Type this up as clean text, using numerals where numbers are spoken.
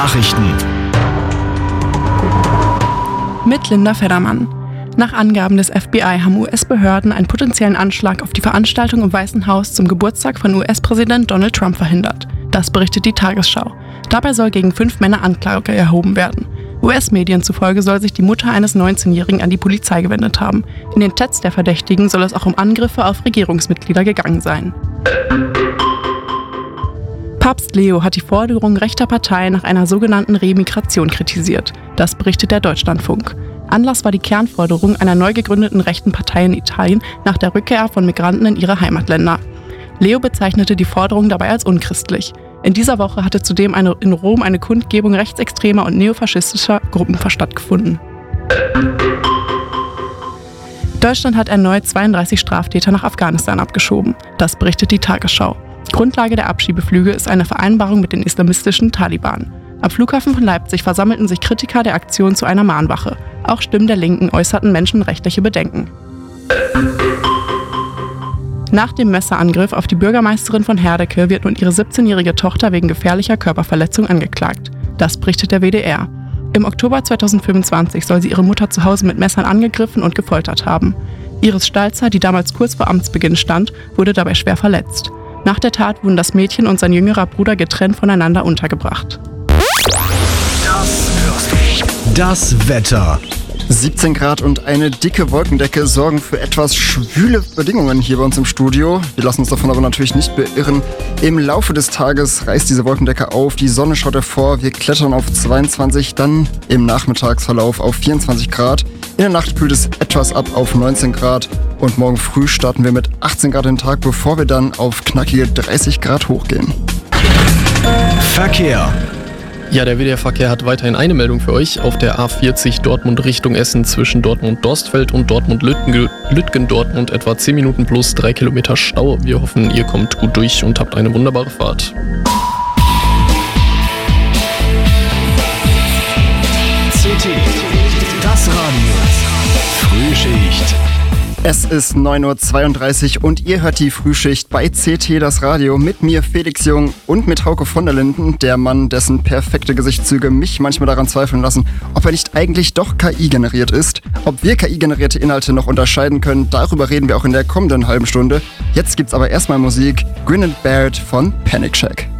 Nachrichten. Mit Linda Feddermann. Nach Angaben des FBI haben US-Behörden einen potenziellen Anschlag auf die Veranstaltung im Weißen Haus zum Geburtstag von US-Präsident Donald Trump verhindert. Das berichtet die Tagesschau. Dabei soll gegen 5 Männer Anklage erhoben werden. US-Medien zufolge soll sich die Mutter eines 19-Jährigen an die Polizei gewendet haben. In den Chats der Verdächtigen soll es auch um Angriffe auf Regierungsmitglieder gegangen sein. Papst Leo hat die Forderung rechter Parteien nach einer sogenannten Remigration kritisiert. Das berichtet der Deutschlandfunk. Anlass war die Kernforderung einer neu gegründeten rechten Partei in Italien nach der Rückkehr von Migranten in ihre Heimatländer. Leo bezeichnete die Forderung dabei als unchristlich. In dieser Woche hatte zudem in Rom eine Kundgebung rechtsextremer und neofaschistischer Gruppen stattgefunden. Deutschland hat erneut 32 Straftäter nach Afghanistan abgeschoben. Das berichtet die Tagesschau. Grundlage der Abschiebeflüge ist eine Vereinbarung mit den islamistischen Taliban. Am Flughafen von Leipzig versammelten sich Kritiker der Aktion zu einer Mahnwache. Auch Stimmen der Linken äußerten menschenrechtliche Bedenken. Nach dem Messerangriff auf die Bürgermeisterin von Herdecke wird nun ihre 17-jährige Tochter wegen gefährlicher Körperverletzung angeklagt. Das berichtet der WDR. Im Oktober 2025 soll sie ihre Mutter zu Hause mit Messern angegriffen und gefoltert haben. Iris Stalzer, die damals kurz vor Amtsbeginn stand, wurde dabei schwer verletzt. Nach der Tat wurden das Mädchen und sein jüngerer Bruder getrennt voneinander untergebracht. Das Wetter. 17 Grad und eine dicke Wolkendecke sorgen für etwas schwüle Bedingungen hier bei uns im Studio. Wir lassen uns davon aber natürlich nicht beirren. Im Laufe des Tages reißt diese Wolkendecke auf, die Sonne schaut hervor, wir klettern auf 22, dann im Nachmittagsverlauf auf 24 Grad. In der Nacht kühlt es etwas ab auf 19 Grad und morgen früh starten wir mit 18 Grad den Tag, bevor wir dann auf knackige 30 Grad hochgehen. Verkehr. Ja, der WDR-Verkehr hat weiterhin eine Meldung für euch. Auf der A40 Dortmund Richtung Essen zwischen Dortmund-Dorstfeld und Dortmund-Lütgendortmund etwa 10 Minuten plus 3 Kilometer Stau. Wir hoffen, ihr kommt gut durch und habt eine wunderbare Fahrt. CT, das Radio. Frühschicht. Es ist 9.32 Uhr und ihr hört die Frühschicht bei CT, das Radio, mit mir Felix Jung und mit Hauke von der Linden, der Mann, dessen perfekte Gesichtszüge mich manchmal daran zweifeln lassen, ob er nicht eigentlich doch KI generiert ist. Ob wir KI-generierte Inhalte noch unterscheiden können, darüber reden wir auch in der kommenden halben Stunde. Jetzt gibt's aber erstmal Musik, Grin and Bear It von Panic Shack.